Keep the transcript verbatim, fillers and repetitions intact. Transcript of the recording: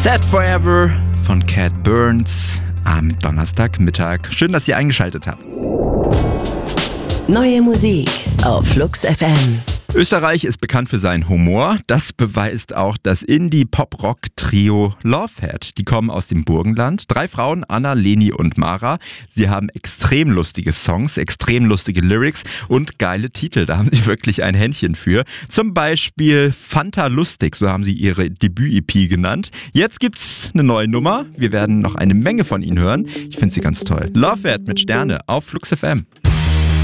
Sad Forever von Cat Burns am Donnerstagmittag. Schön, dass ihr eingeschaltet habt. Neue Musik auf Flux F M. Österreich ist bekannt für seinen Humor. Das beweist auch das Indie-Pop-Rock-Trio Lovehead. Die kommen aus dem Burgenland. Drei Frauen, Anna, Leni und Mara. Sie haben extrem lustige Songs, extrem lustige Lyrics und geile Titel. Da haben sie wirklich ein Händchen für. Zum Beispiel Fanta Lustig, so haben sie ihre Debüt-E P genannt. Jetzt gibt's eine neue Nummer. Wir werden noch eine Menge von ihnen hören. Ich finde sie ganz toll. Lovehead mit Sterne auf Flux F M.